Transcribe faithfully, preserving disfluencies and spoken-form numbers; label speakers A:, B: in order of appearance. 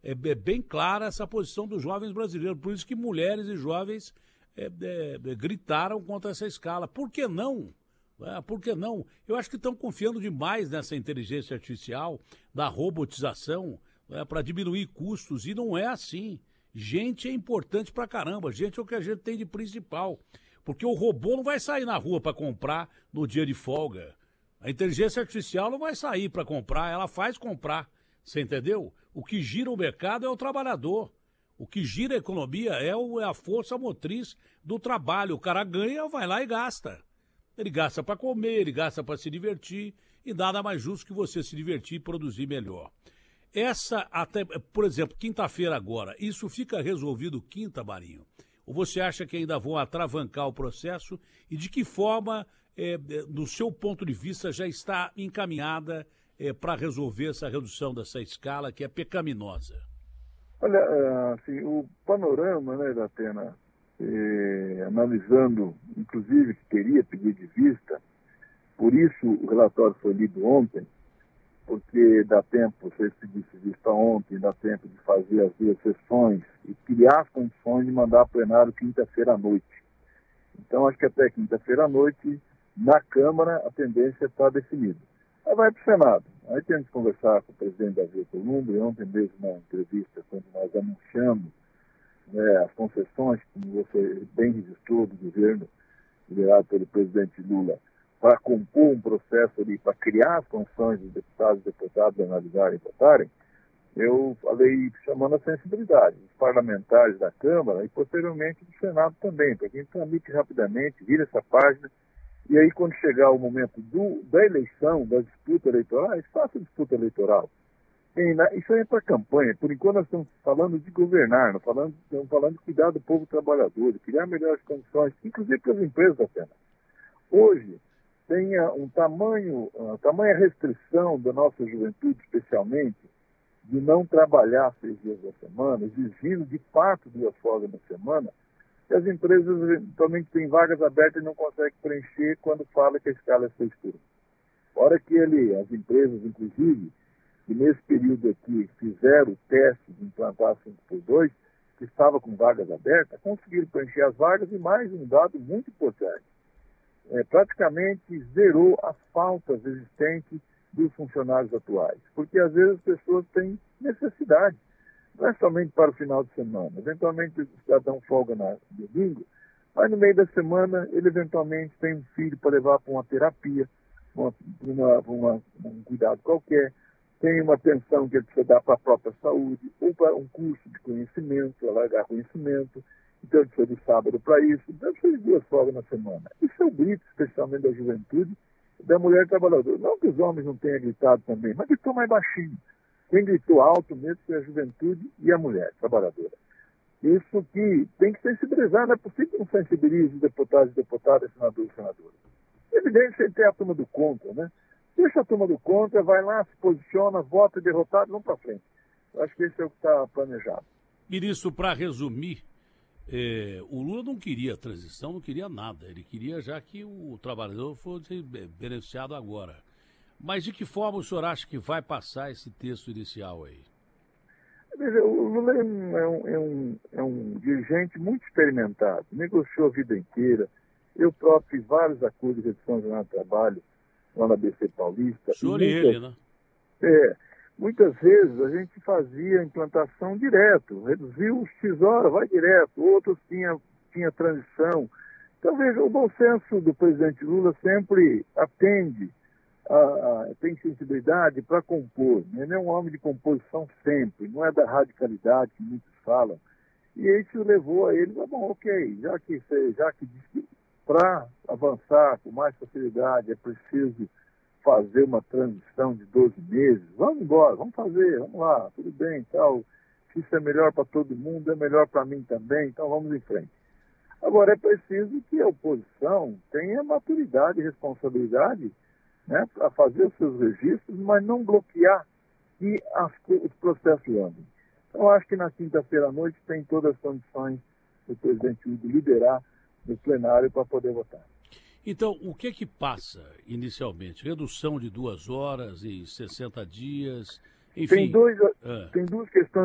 A: é, é bem clara essa posição dos jovens brasileiros. Por isso que mulheres e jovens é, é, gritaram contra essa escala. Por que não? É, por que não? Eu acho que estão confiando demais nessa inteligência artificial, da robotização, é, para diminuir custos, e não é assim. Gente é importante pra caramba, gente é o que a gente tem de principal. Porque o robô não vai sair na rua para comprar no dia de folga. A inteligência artificial não vai sair para comprar, ela faz comprar. Você entendeu? O que gira o mercado é o trabalhador. O que gira a economia é, o, é a força motriz do trabalho. O cara ganha, vai lá e gasta. Ele gasta para comer, ele gasta para se divertir, e nada mais justo que você se divertir e produzir melhor. Essa, até, por exemplo, quinta-feira agora, isso fica resolvido quinta, Marinho? Ou você acha que ainda vão atravancar o processo? E de que forma, é, do seu ponto de vista, já está encaminhada é, para resolver essa redução dessa escala que é pecaminosa?
B: Olha, assim, o panorama, né, da Atena, eh, analisando, inclusive, que queria pedir de vista, por isso o relatório foi lido ontem, porque dá tempo, se pedisse vista ontem, dá tempo de fazer as duas sessões e criar as condições de mandar a plenário quinta-feira à noite. Então, acho que até quinta-feira à noite, na Câmara, a tendência está definida. Aí vai para o Senado. Aí temos que conversar com o presidente Davi Alcolumbre, ontem mesmo na entrevista, quando nós anunciamos, né, as concessões, como você bem registrou, do governo liderado pelo presidente Lula, para compor um processo ali, para criar as condições dos deputados e deputadas analisarem e votarem, eu falei chamando a sensibilidade dos parlamentares da Câmara e posteriormente do Senado também, para que a gente tramite rapidamente, vira essa página, e aí quando chegar o momento do, da eleição, da disputa eleitoral, faça a disputa eleitoral. E, na, isso aí é para campanha. Por enquanto nós estamos falando de governar, não falando, estamos falando de cuidar do povo trabalhador, de criar melhores condições, inclusive para as empresas da Atena. Hoje, tenha um tamanho, uma tamanha restrição da nossa juventude, especialmente, de não trabalhar seis dias da semana, exigindo de fato duas folgas na semana, que as empresas eventualmente têm vagas abertas e não conseguem preencher quando fala que a escala é seis turnos. Hora que ele, as empresas, inclusive, que nesse período aqui fizeram o teste de implantar cinco por dois, que estava com vagas abertas, conseguiram preencher as vagas, e mais um dado muito importante. É, praticamente zerou as faltas existentes dos funcionários atuais. Porque às vezes as pessoas têm necessidade, não é somente para o final de semana. Eventualmente o cidadão folga na domingo, mas no meio da semana ele eventualmente tem um filho para levar para uma terapia, uma, uma, uma, um cuidado qualquer, tem uma atenção que ele precisa dar para a própria saúde, ou para um curso de conhecimento, alargar conhecimento. Então ele precisa de sábado para isso, então ele precisa de duas folgas na semana. Isso é o grito, especialmente da juventude, da mulher trabalhadora. Não que os homens não tenham gritado também, mas gritou mais baixinho. Quem gritou alto mesmo foi a juventude e a mulher trabalhadora. Isso que tem que sensibilizar, não é possível que não sensibilize os deputados e deputadas, senadores e senadoras. É evidente que tem a turma do contra, né? Deixa a turma do contra, vai lá, se posiciona, vota derrotado, vamos para frente. Eu acho que esse é o que está planejado.
A: Ministro, para resumir, É, o Lula não queria a transição, não queria nada. Ele queria já que o trabalhador fosse beneficiado agora. Mas de que forma o senhor acha que vai passar esse texto inicial aí?
B: Veja, o Lula é um, é, um, é, um, é um dirigente muito experimentado, negociou a vida inteira. Eu próprio fiz vários acordos de redução de jornada de trabalho lá na B C Paulista.
A: O senhor e ele, né?
B: É. Muitas vezes a gente fazia implantação direto, reduziu os X horas, vai direto, outros tinha, tinha transição. Então, veja, o bom senso do presidente Lula sempre atende, a, a, tem sensibilidade para compor, né? Ele é um homem de composição sempre, não é da radicalidade que muitos falam. E isso levou a ele, ah, bom, ok, já que, já que diz que para avançar com mais facilidade é preciso fazer uma transição de doze meses, vamos embora, vamos fazer, vamos lá, tudo bem, tal. Se isso é melhor para todo mundo, é melhor para mim também, então vamos em frente. Agora, é preciso que a oposição tenha maturidade e responsabilidade, né, para fazer os seus registros, mas não bloquear que as, os processos andem. Então, acho que na quinta-feira à noite tem todas as condições do presidente Hugo liderar no plenário para poder votar.
A: Então, o que que passa inicialmente? Redução de duas horas em sessenta dias, enfim...
B: Tem, dois,
A: ah.
B: tem duas questões